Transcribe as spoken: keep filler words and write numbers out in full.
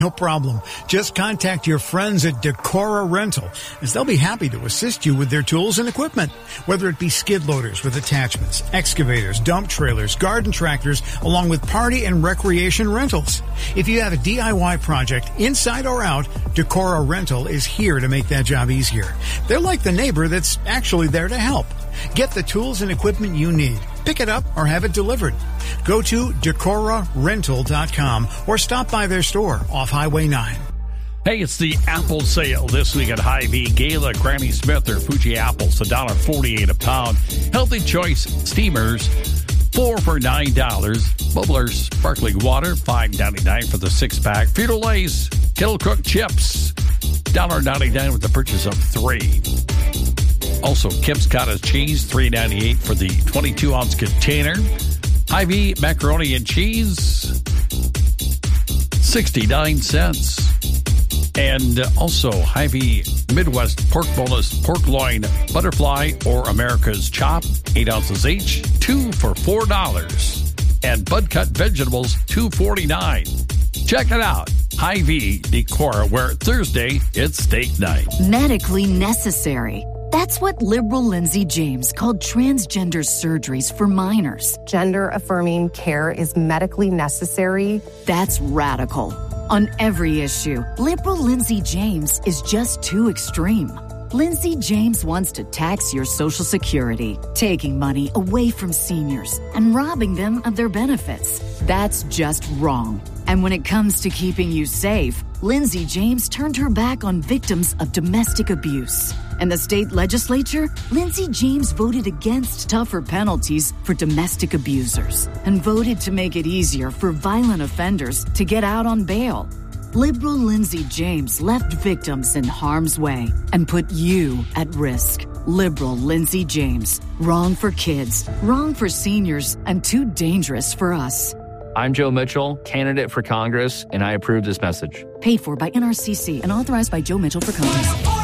No problem. Just contact your friends at Decora Rental, as they'll be happy to assist you with their tools and equipment. Whether it be skid loaders with attachments, excavators, dump trailers, garden tractors, along with party and recreation rentals. If you have a D I Y project, inside or out, Decora Rental is here to make that job easier. They're like the neighbor that's actually there to help. Get the tools and equipment you need. Pick it up or have it delivered. Go to decora rental dot com or stop by their store off Highway nine. Hey, it's the apple sale this week at Hy-Vee. Gala, Granny Smith, or Fuji apples, one dollar forty-eight a pound. Healthy Choice steamers, four for nine dollars. Bubblers sparkling water, five ninety-nine for the six-pack. Frito-Lay's kettle cooked chips, one dollar ninety-nine with the purchase of three. Also, Kip's Cottage cheese, three ninety-eight for the twenty-two ounce container. Hy-Vee macaroni and cheese, sixty-nine cents. And also, Hy-Vee Midwest Pork Boneless Pork Loin Butterfly or America's Chop, eight ounces each, two for four dollars. And Bud Cut Vegetables, two forty-nine. Check it out. Hy-Vee Decor, where Thursday, it's steak night. Medically necessary. That's what liberal Lindsay James called transgender surgeries for minors. Gender-affirming care is medically necessary. That's radical. On every issue, liberal Lindsay James is just too extreme. Lindsay James wants to tax your Social Security, taking money away from seniors and robbing them of their benefits. That's just wrong. And when it comes to keeping you safe, Lindsay James turned her back on victims of domestic abuse. In the state legislature, Lindsay James voted against tougher penalties for domestic abusers and voted to make it easier for violent offenders to get out on bail. Liberal Lindsay James left victims in harm's way and put you at risk. Liberal Lindsay James. Wrong for kids, wrong for seniors, and too dangerous for us. I'm Joe Mitchell, candidate for Congress, and I approve this message. Paid for by N R C C and authorized by Joe Mitchell for Congress.